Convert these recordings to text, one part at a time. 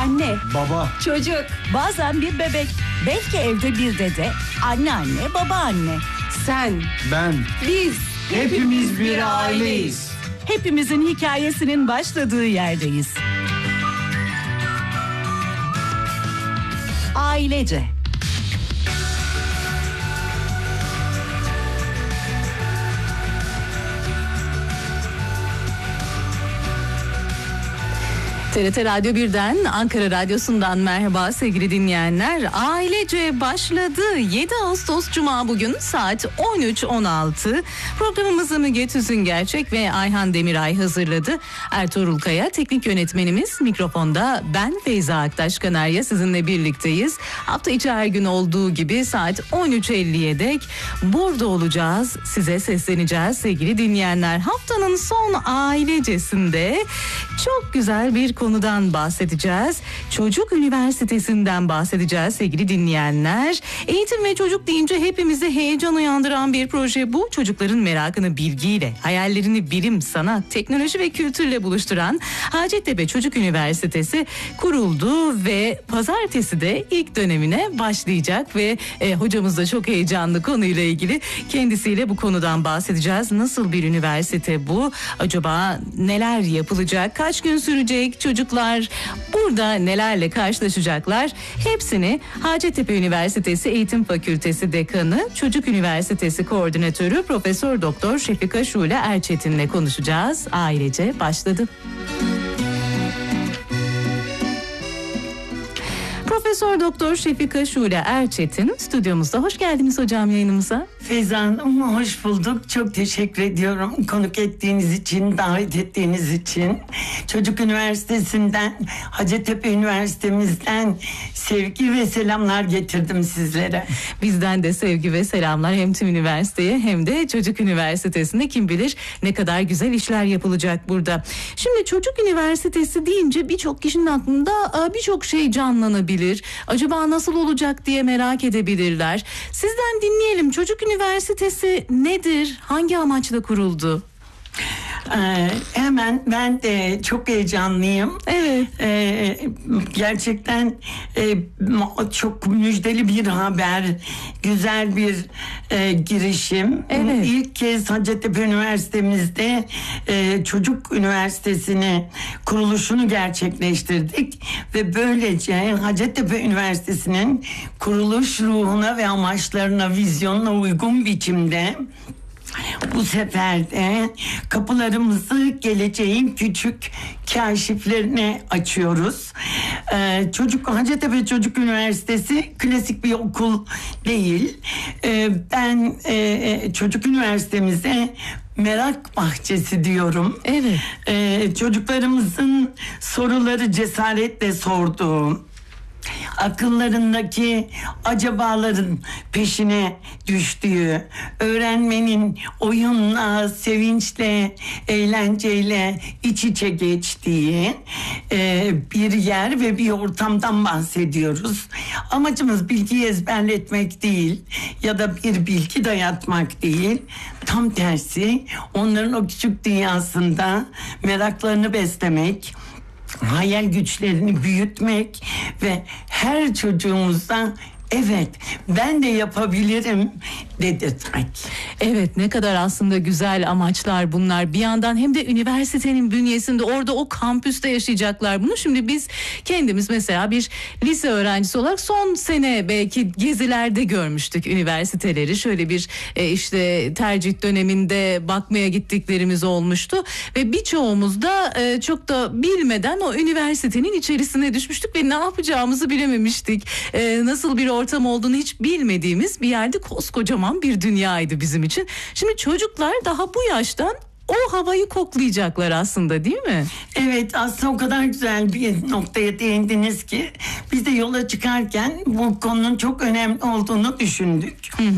Anne, Baba, çocuk, bazen bir bebek, belki evde bir dede, anneanne, babaanne. Sen, ben, biz, hepimiz bir aileyiz. Hepimizin hikayesinin başladığı yerdeyiz. Ailece. TRT Radyo 1'den, Ankara Radyosu'ndan merhaba sevgili dinleyenler. Ailece başladı. 7 Ağustos Cuma bugün saat 13.16. Programımızı Müge Tüzüngerçek ve Ayhan Demiray hazırladı. Ertuğrul Kaya teknik yönetmenimiz, mikrofonda ben Feyza Aktaş Kanarya sizinle birlikteyiz. Hafta içi her gün olduğu gibi saat 13.50'ye dek burada olacağız. Size sesleneceğiz sevgili dinleyenler. Haftanın son ailecesinde çok güzel bir konudan bahsedeceğiz. Çocuk Üniversitesi'nden bahsedeceğiz sevgili dinleyenler. Eğitim ve çocuk deyince hepimize heyecan uyandıran bir proje bu. Çocukların merakını bilgiyle, hayallerini bilim, sanat, teknoloji ve kültürle buluşturan Hacettepe Çocuk Üniversitesi kuruldu ve pazartesi de ilk dönemine başlayacak ve hocamız da çok heyecanlı konuyla ilgili, kendisiyle bu konudan bahsedeceğiz. Nasıl bir üniversite bu? Acaba neler yapılacak? Kaç gün sürecek? Çocuklar burada nelerle karşılaşacaklar? Hepsini Hacettepe Üniversitesi Eğitim Fakültesi Dekanı, Çocuk Üniversitesi Koordinatörü Profesör Doktor Şefika Şule Erçetin'le konuşacağız. Ailece başladı. Profesör Doktor Şefika Şule Erçetin stüdyomuzda. Hoş geldiniz hocam yayınımıza. Feyza Hanım, hoş bulduk. Çok teşekkür ediyorum konuk ettiğiniz için, davet ettiğiniz için. Çocuk Üniversitesi'nden, Hacettepe Üniversitemizden sevgi ve selamlar getirdim sizlere. Bizden de sevgi ve selamlar hem tüm üniversiteye hem de Çocuk Üniversitesi'ne. Kim bilir ne kadar güzel işler yapılacak burada. Şimdi Çocuk Üniversitesi deyince birçok kişinin aklında birçok şey canlanabilir. Acaba nasıl olacak diye merak edebilirler. Sizden dinleyelim. Çocuk Üniversitesi nedir? Hangi amaçla kuruldu? Hemen ben de çok heyecanlıyım. Evet. Gerçekten çok müjdeli bir haber, güzel bir girişim. Evet. İlk kez Hacettepe Üniversitemizde Çocuk Üniversitesi'ni kuruluşunu gerçekleştirdik ve böylece Hacettepe Üniversitesi'nin kuruluş ruhuna ve amaçlarına, vizyonuna uygun biçimde bu sefer de kapılarımızı geleceğin küçük kaşiflerine açıyoruz. Hacettepe Çocuk Üniversitesi klasik bir okul değil. Ben Çocuk Üniversitemize merak bahçesi diyorum. Evet. Çocuklarımızın soruları cesaretle sorduğu, akıllarındaki acabaların peşine düştüğü, öğrenmenin oyunla, sevinçle, eğlenceyle iç içe geçtiği bir yer ve bir ortamdan bahsediyoruz. Amacımız bilgiyi ezberletmek değil ya da bir bilgi dayatmak değil. Tam tersi, onların o küçük dünyasında meraklarını beslemek, hayal güçlerini büyütmek ve her çocuğumuzda evet ben de yapabilirim dedirtmek. Evet, ne kadar aslında güzel amaçlar bunlar. Bir yandan hem de üniversitenin bünyesinde, orada o kampüste yaşayacaklar bunu. Şimdi biz kendimiz mesela bir lise öğrencisi olarak son sene belki gezilerde görmüştük üniversiteleri. Şöyle bir işte tercih döneminde bakmaya gittiklerimiz olmuştu ve birçoğumuz da çok da bilmeden o üniversitenin içerisine düşmüştük ve ne yapacağımızı bilememiştik. Nasıl bir ortam olduğunu hiç bilmediğimiz bir yerde koskocaman bir dünyaydı bizim için. Şimdi çocuklar daha bu yaştan o havayı koklayacaklar aslında, değil mi? Evet, aslında o kadar güzel bir noktaya değindiniz ki biz de yola çıkarken bu konunun çok önemli olduğunu düşündük.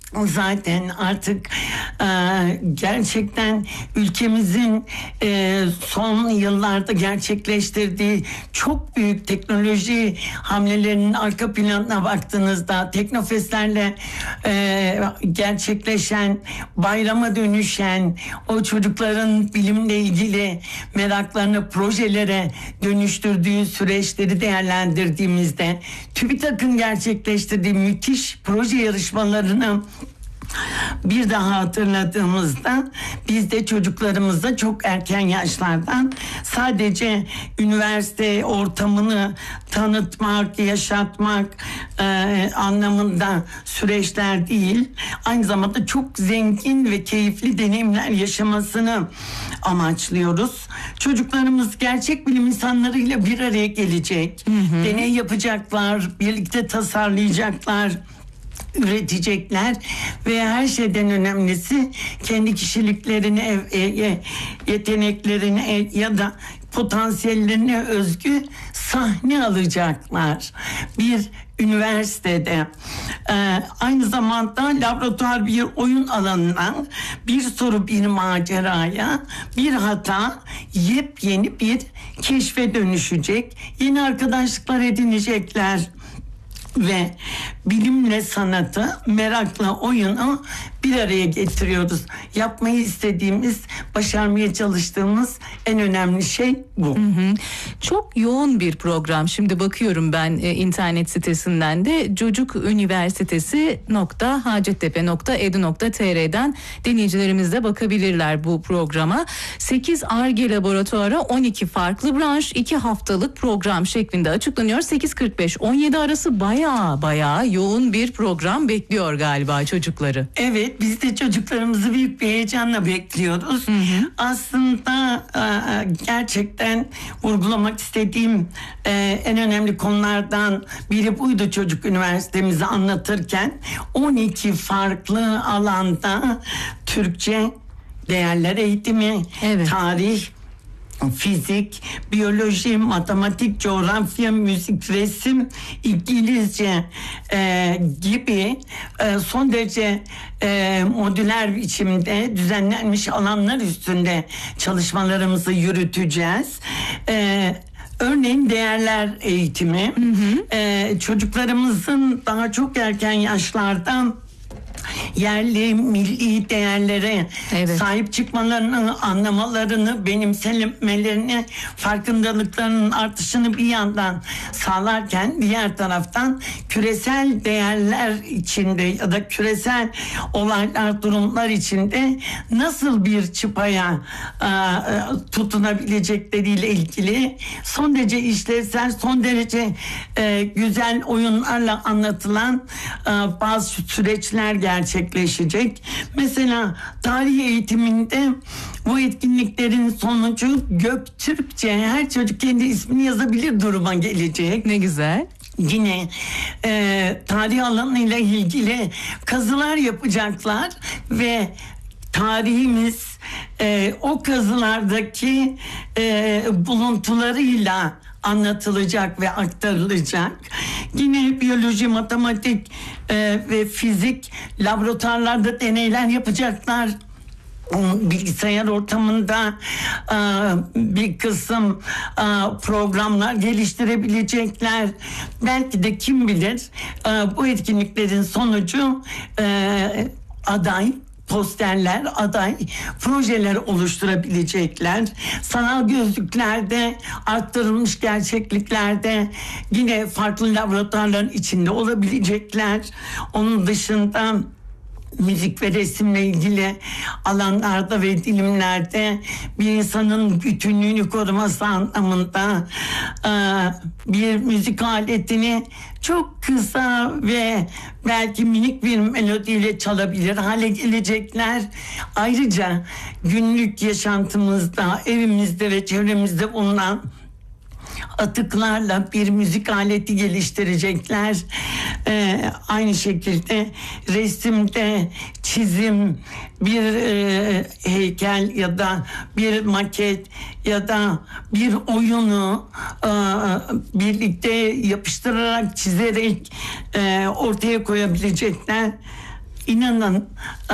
Zaten artık gerçekten ülkemizin son yıllarda gerçekleştirdiği çok büyük teknoloji hamlelerinin arka planına baktığınızda, Teknofestlerle gerçekleşen, bayrama dönüşen, o çocukların bilimle ilgili meraklarını projelere dönüştürdüğü süreçleri değerlendirdiğimizde, TÜBİTAK'ın gerçekleştirdiği müthiş proje yarışmalarını bir daha hatırladığımızda biz de çocuklarımıza çok erken yaşlardan sadece üniversite ortamını tanıtmak, yaşatmak anlamında süreçler değil, aynı zamanda çok zengin ve keyifli deneyimler yaşamasını amaçlıyoruz. Çocuklarımız gerçek bilim insanlarıyla bir araya gelecek, deney yapacaklar, birlikte tasarlayacaklar, üretecekler ve her şeyden önemlisi kendi kişiliklerine, yeteneklerine ya da potansiyellerine özgü sahne alacaklar bir üniversitede. Aynı zamanda laboratuvar bir oyun alanından bir soru bir maceraya, bir hata yepyeni bir keşfe dönüşecek. Yeni arkadaşlıklar edinecekler. Ve bilimle sanatı, merakla oyunu bir araya getiriyoruz. Yapmayı istediğimiz, başarmaya çalıştığımız en önemli şey bu. Çok yoğun bir program. Şimdi bakıyorum ben internet sitesinden de cocukuniversitesi.hacettepe.edu.tr'den dinleyicilerimiz de bakabilirler bu programa. 8 Ar-Ge laboratuvarı, 12 farklı branş, 2 haftalık program şeklinde açıklanıyor. 8.45-17 arası bayağı yoğun bir program bekliyor galiba çocukları. Evet, biz de çocuklarımızı büyük bir heyecanla bekliyoruz. Aslında gerçekten vurgulamak istediğim en önemli konulardan biri buydu çocuk üniversitemizi anlatırken. 12 farklı alanda Türkçe, değerler eğitimi, tarih, fizik, biyoloji, matematik, coğrafya, müzik, resim, İngilizce gibi son derece modüler biçimde düzenlenmiş alanlar üstünde çalışmalarımızı yürüteceğiz. Örneğin değerler eğitimi, çocuklarımızın daha çok erken yaşlardan yerli, milli değerlere sahip çıkmalarını, anlamalarını, benimsemelerini, farkındalıklarının artışını bir yandan sağlarken diğer taraftan küresel değerler içinde ya da küresel olaylar, durumlar içinde nasıl bir çıpaya tutunabilecekleriyle ilgili son derece işlevsel, son derece güzel oyunlarla anlatılan bazı süreçler gerçekleşecek. Mesela tarih eğitiminde bu etkinliklerin sonucu Göktürkçe, her çocuk kendi ismini yazabilir duruma gelecek. Ne güzel. Yine tarih alanıyla ilgili kazılar yapacaklar ve tarihimiz o kazılardaki buluntularıyla anlatılacak ve aktarılacak. Yine biyoloji, matematik ve fizik laboratuvarlarda deneyler yapacaklar. Bilgisayar ortamında bir kısım programlar geliştirebilecekler. Belki de kim bilir bu etkinliklerin sonucu aday posterler, aday projeler oluşturabilecekler. Sanal gözlüklerde, arttırılmış gerçekliklerde yine farklı laboratuvarların içinde olabilecekler. Onun dışında müzik ve resimle ilgili alanlarda ve dilimlerde bir insanın bütünlüğünü koruması anlamında bir müzik aletini çok kısa ve belki minik bir melodiyle çalabilir hale gelecekler. Ayrıca günlük yaşantımızda, evimizde ve çevremizde bulunan atıklarla bir müzik aleti geliştirecekler. Aynı şekilde resimde çizim, bir heykel ya da bir maket ya da bir oyunu birlikte yapıştırarak, çizerek ortaya koyabilecekler. inanın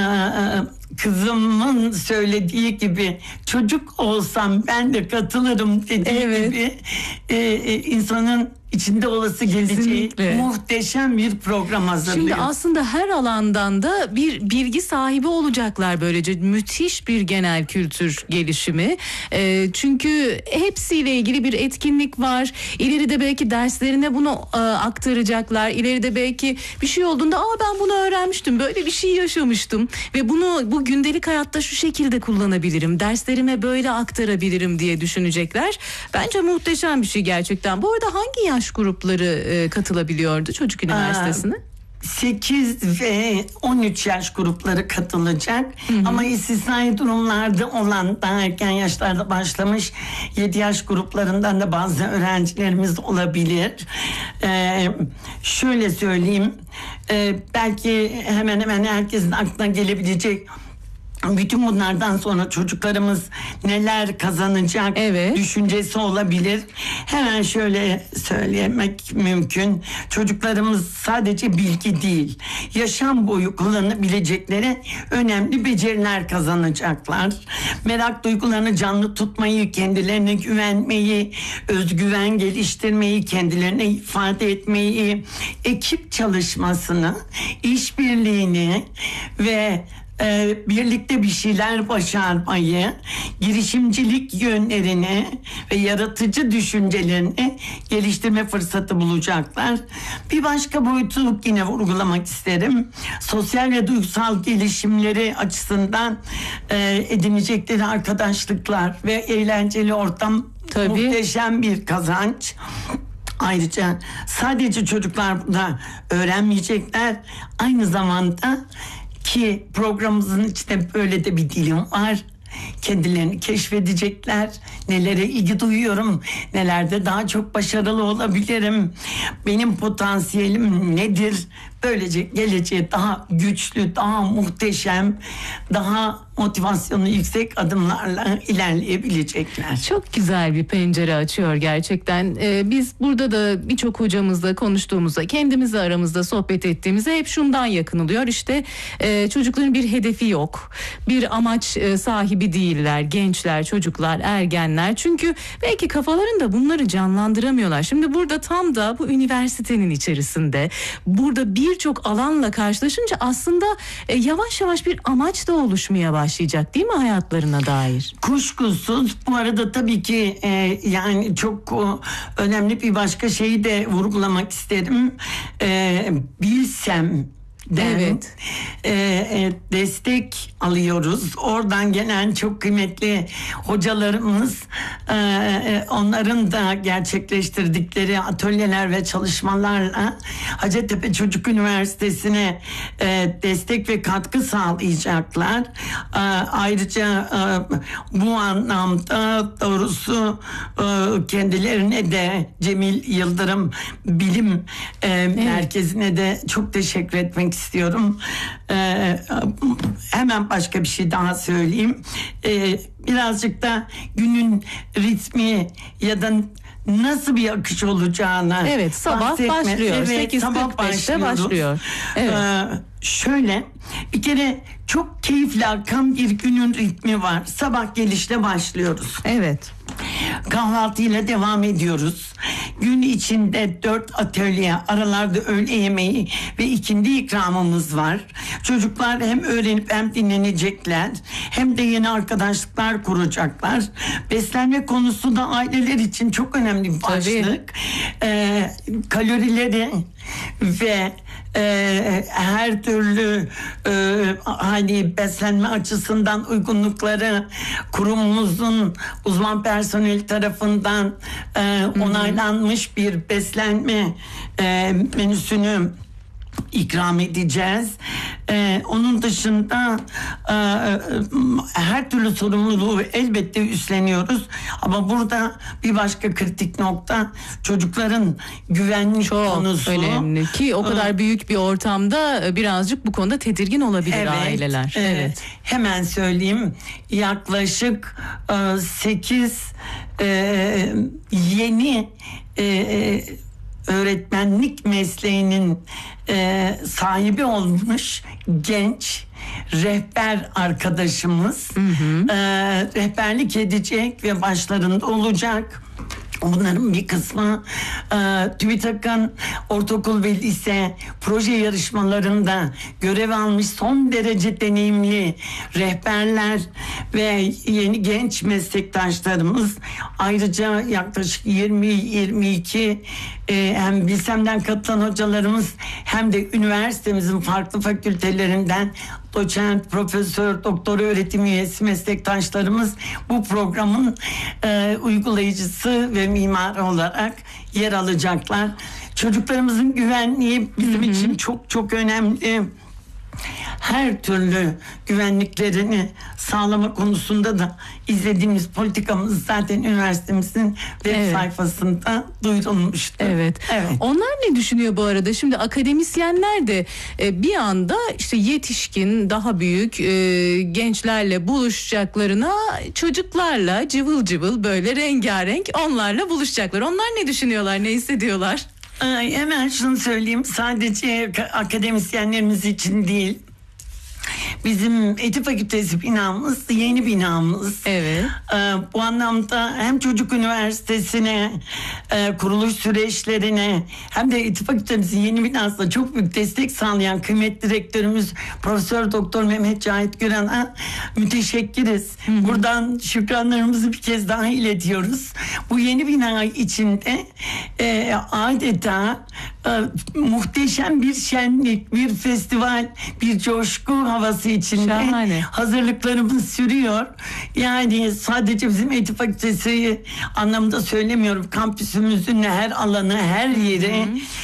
kızımın söylediği gibi çocuk olsam ben de katılırım dediği gibi insanın içinde olası geleceği Kesinlikle. muhteşem bir program hazırlıyor. Şimdi aslında her alandan da bir bilgi sahibi olacaklar, böylece müthiş bir genel kültür gelişimi. Çünkü hepsiyle ilgili bir etkinlik var. İleride belki derslerine bunu aktaracaklar. İleride belki bir şey olduğunda ben bunu öğrenmiştim, böyle bir şey yaşamıştım ve bunu bu gündelik hayatta şu şekilde kullanabilirim, derslerime böyle aktarabilirim diye düşünecekler. Bence muhteşem bir şey gerçekten. Bu arada hangi yaş grupları katılabiliyordu Çocuk Üniversitesi'ne? 8 ve 13 yaş grupları katılacak. Ama istisnai durumlarda olan, daha erken yaşlarda başlamış 7 yaş gruplarından da bazı öğrencilerimiz olabilir. Şöyle söyleyeyim, belki hemen hemen herkesin aklına gelebilecek bütün bunlardan sonra çocuklarımız neler kazanacak düşüncesi olabilir. Hemen şöyle söylemek mümkün. Çocuklarımız sadece bilgi değil, yaşam boyu kullanabilecekleri önemli beceriler kazanacaklar. Merak duygularını canlı tutmayı, kendilerine güvenmeyi, özgüven geliştirmeyi, kendilerine ifade etmeyi, ekip çalışmasını, işbirliğini ve birlikte bir şeyler başarmayı, girişimcilik yönlerini ve yaratıcı düşüncelerini geliştirme fırsatı bulacaklar. Bir başka boyutu yine vurgulamak isterim. Sosyal ve duygusal gelişimleri açısından edinecekleri arkadaşlıklar ve eğlenceli ortam muhteşem bir kazanç. Ayrıca sadece çocuklar burada öğrenmeyecekler, aynı zamanda ki programımızın içinde böyle de bir dilim var. Kendilerini keşfedecekler. Nelere ilgi duyuyorum, nelerde daha çok başarılı olabilirim, benim potansiyelim nedir? Böylece geleceğe daha güçlü, daha muhteşem, daha motivasyonu yüksek adımlarla ilerleyebilecekler. Çok güzel bir pencere açıyor gerçekten. Biz burada da birçok hocamızla konuştuğumuzda, kendimizle aramızda sohbet ettiğimizde hep şundan yakınılıyor. İşte çocukların bir hedefi yok, bir amaç sahibi değiller, gençler, çocuklar, ergenler. Çünkü belki kafalarında bunları canlandıramıyorlar. Şimdi burada tam da bu üniversitenin içerisinde, burada birçok alanla karşılaşınca aslında yavaş yavaş bir amaç da oluşmaya başlayacak, değil mi, hayatlarına dair? Kuşkusuz. Bu arada tabii ki yani çok önemli bir başka şeyi de vurgulamak isterim. Bilsem destek alıyoruz. Oradan gelen çok kıymetli hocalarımız, onların da gerçekleştirdikleri atölyeler ve çalışmalarla Hacettepe Çocuk Üniversitesi'ne destek ve katkı sağlayacaklar. Ayrıca bu anlamda doğrusu kendilerine de Cemil Yıldırım Bilim Merkezi'ne de çok teşekkür etmek istiyorum. Hemen başka bir şey daha söyleyeyim. Birazcık da günün ritmi ya da nasıl bir akış olacağını sabah başlıyor. 8.45'te başlıyor. Şöyle bir kere çok keyifli akan bir günün ritmi var. Sabah gelişle başlıyoruz. Kahvaltıyla devam ediyoruz. Gün içinde 4 atölye, aralarda öğle yemeği ve ikindi ikramımız var. Çocuklar hem öğrenip hem dinlenecekler, hem de yeni arkadaşlıklar kuracaklar. Beslenme konusu da aileler için çok önemli bir başlık. Kalorileri ve her türlü hani beslenme açısından uygunlukları kurumumuzun uzman personel tarafından onaylanmış bir beslenme menüsünü ikram edeceğiz. Onun dışında her türlü sorumluluğu elbette üstleniyoruz. Ama burada bir başka kritik nokta çocukların güvenlik konusu. Çok önemli ki o kadar büyük bir ortamda birazcık bu konuda tedirgin olabilir aileler. Hemen söyleyeyim, yaklaşık 8 yeni öğretmenlik mesleğinin sahibi olmuş genç rehber arkadaşımız rehberlik edecek ve başlarında olacak. Bunların bir kısmı TÜBİTAK'ın ortaokul ve lise proje yarışmalarında görev almış son derece deneyimli rehberler ve yeni genç meslektaşlarımız. Ayrıca yaklaşık 20-22 hem Bilsem'den katılan hocalarımız hem de üniversitemizin farklı fakültelerinden doçent, profesör, doktor öğretim üyesi meslektaşlarımız bu programın uygulayıcısı ve mimarı olarak yer alacaklar. Çocuklarımızın güvenliği bizim için çok çok önemli. Her türlü güvenliklerini sağlama konusunda da izlediğimiz politikamız zaten üniversitemizin web sayfasında duyurulmuştu. Evet. Onlar ne düşünüyor bu arada? Şimdi akademisyenler de bir anda işte yetişkin, daha büyük gençlerle buluşacaklarına çocuklarla cıvıl cıvıl böyle rengarenk onlarla buluşacaklar. Onlar ne düşünüyorlar, ne hissediyorlar? Hemen şunu söyleyeyim, sadece akademisyenlerimiz için değil, bizim Eğitim Fakültesi binamız yeni binamız. Evet. Bu anlamda hem Çocuk Üniversitesi'ne, kuruluş süreçlerine hem de Eğitim Fakültemizin yeni binasına çok büyük destek sağlayan kıymetli rektörümüz Profesör Doktor Mehmet Cahit Güran'a müteşekkiriz. Buradan şükranlarımızı bir kez daha iletiyoruz. Bu yeni bina içinde adeta muhteşem bir şenlik, bir festival, bir coşku havası içinde hazırlıklarımız sürüyor. Yani sadece bizim Eğitim Fakültesi anlamında söylemiyorum. Kampüsümüzün her alanı, her yeri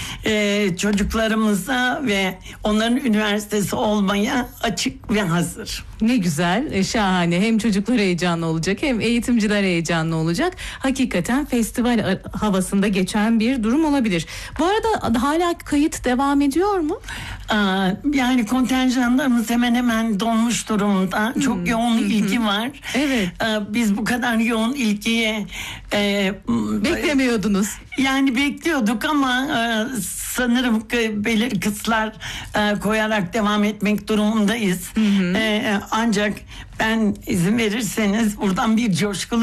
çocuklarımıza ve onların üniversitesi olmaya açık ve hazır. Ne güzel, şahane. Hem çocuklar heyecanlı olacak hem eğitimciler heyecanlı olacak. Hakikaten festival havasında geçen bir durum olabilir. Bu arada hala kayıt devam ediyor mu? Yani kontenjanlarımız hemen hemen dolmuş durumda. Çok yoğun ilgi var. Evet. Biz bu kadar yoğun ilgiye beklemiyordunuz. Yani bekliyorduk ama sanırım belirli kısıtlar koyarak devam etmek durumundayız. Ancak ben izin verirseniz buradan bir coşkulu